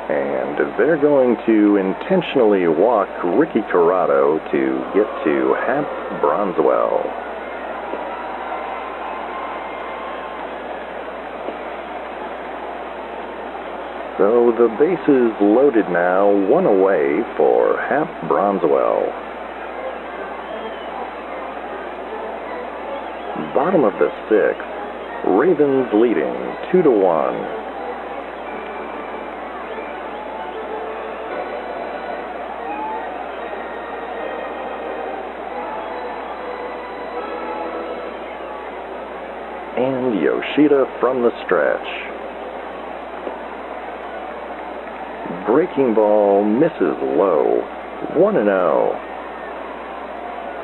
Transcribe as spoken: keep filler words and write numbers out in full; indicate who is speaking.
Speaker 1: And they're going to intentionally walk Ricky Corrado to get to Hap Bronswell. So the bases loaded now, one away for Hap Bronswell. Bottom of the sixth, Ravens leading two to one. And Yoshida from the stretch. Breaking ball misses low, one and oh.